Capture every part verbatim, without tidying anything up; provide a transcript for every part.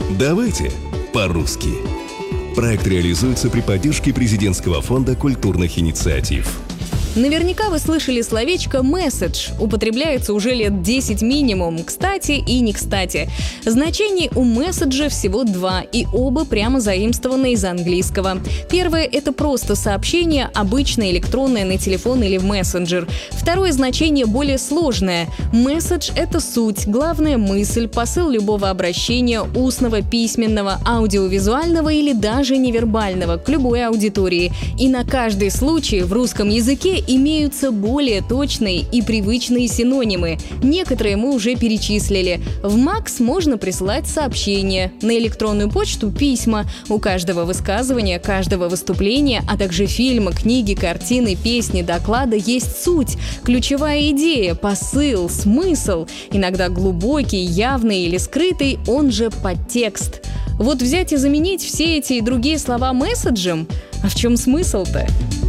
Давайте по-русски. Проект реализуется при поддержке Президентского фонда культурных инициатив. Наверняка вы слышали словечко «месседж». Употребляется уже лет десять минимум. Кстати и не кстати. Значений у месседжа всего два, и оба прямо заимствованы из английского. Первое — это просто сообщение, обычное электронное на телефон или в мессенджер. Второе значение более сложное. Месседж — это суть, главная мысль, посыл любого обращения, устного, письменного, аудиовизуального или даже невербального, к любой аудитории. И на каждый случай в русском языке имеются более точные и привычные синонимы. Некоторые мы уже перечислили. В Макс можно присылать сообщения, на электронную почту — письма. У каждого высказывания, каждого выступления, а также фильма, книги, картины, песни, доклада есть суть, ключевая идея, посыл, смысл. Иногда глубокий, явный или скрытый, он же подтекст. Вот взять и заменить все эти и другие слова месседжем? А в чем смысл-то?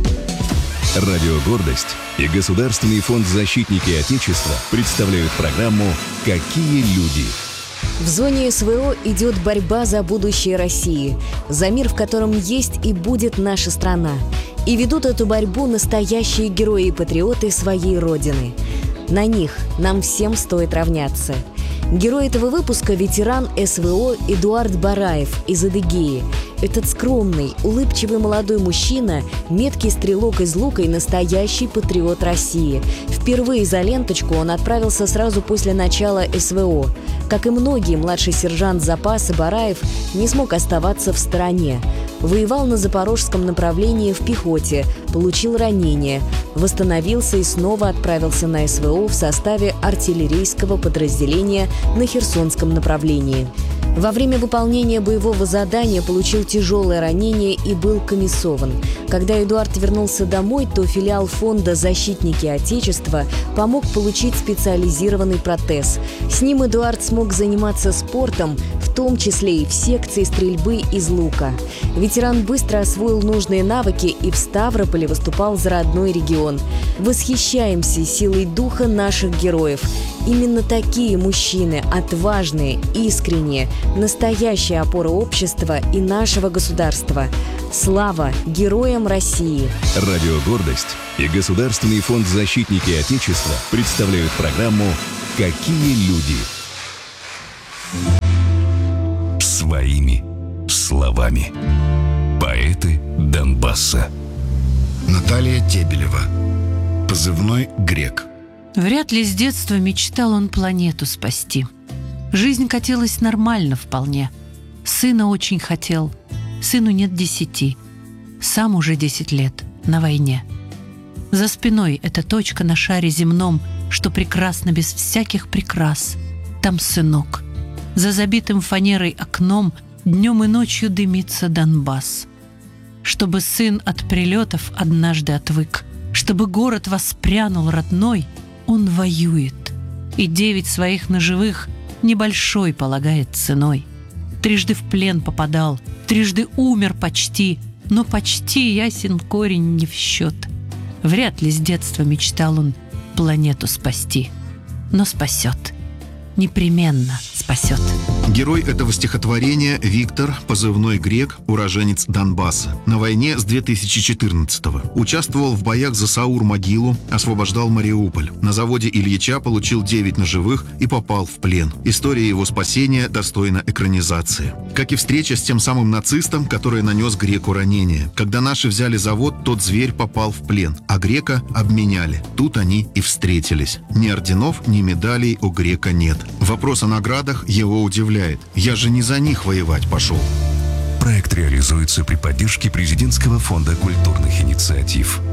Радио «Гордость» и Государственный фонд «Защитники Отечества» представляют программу «Какие люди?». В зоне СВО идет борьба за будущее России, за мир, в котором есть и будет наша страна. И ведут эту борьбу настоящие герои и патриоты своей Родины. На них нам всем стоит равняться. Герой этого выпуска – ветеран СВО Эдуард Бараев из Адыгеи. Этот скромный, улыбчивый молодой мужчина, меткий стрелок из лука и настоящий патриот России. Впервые за ленточку он отправился сразу после начала СВО. Как и многие, младший сержант запаса Бараев не смог оставаться в стороне. Воевал на запорожском направлении в пехоте, получил ранение, восстановился и снова отправился на СВО в составе артиллерийского подразделения на Херсонском направлении. Во время выполнения боевого задания получил тяжелое ранение и был комиссован. Когда Эдуард вернулся домой, то филиал фонда «Защитники Отечества» помог получить специализированный протез. С ним Эдуард смог заниматься спортом, в том числе и в секции стрельбы из лука. Ветеран быстро освоил нужные навыки и в Ставрополе выступал за родной регион. Восхищаемся силой духа наших героев. Именно такие мужчины, отважные, искренние, настоящая опора общества и нашего государства. Слава героям России! Радио «Гордость» и Государственный фонд «Защитники Отечества» представляют программу «Какие люди?». Своими словами. Поэты Донбасса. Наталья Тебелева. Позывной «Грек». Вряд ли с детства мечтал он планету спасти. Жизнь катилась нормально вполне. Сына очень хотел. Сыну нет десяти. Сам уже десять лет на войне. За спиной эта точка на шаре земном, что прекрасно без всяких прикрас. Там сынок. За забитым фанерой окном днем и ночью дымится Донбасс. Чтобы сын от прилетов однажды отвык, чтобы город воспрянул родной, он воюет. И девять своих ножевых небольшой полагает ценой. Трижды в плен попадал, трижды умер почти, но почти ясен корень не в счет. Вряд ли с детства мечтал он планету спасти. Но спасет. Непременно спасет. Герой этого стихотворения Виктор, позывной «Грек», уроженец Донбасса. На войне с две тысячи четырнадцатого. Участвовал в боях за Саур-могилу, освобождал Мариуполь. На заводе Ильича получил девять ножевых и попал в плен. История его спасения достойна экранизации. Как и встреча с тем самым нацистом, который нанес Греку ранение. Когда наши взяли завод, тот зверь попал в плен, а Грека обменяли. Тут они и встретились. Ни орденов, ни медалей у Грека нет. Вопрос о наградах его удивляет. Я же не за них воевать пошел. Проект реализуется при поддержке Президентского фонда культурных инициатив.